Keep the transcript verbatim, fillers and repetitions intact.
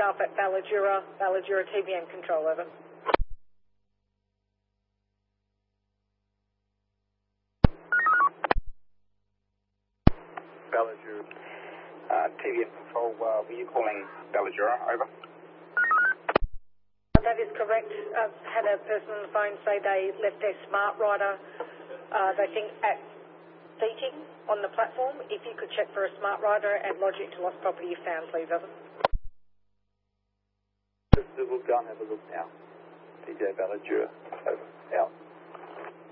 staff at Balladura, Balladura T V M control, over. Balladura. Uh, T V M control, uh, were you calling Balladura, over? That is correct. I've had a person on the phone say they left their smart rider, uh, they think, at seating on the platform. If you could check for a smart rider and lodge it to lost property if found, please, over. We'll go and have a look now. D J Balladura, over. Out.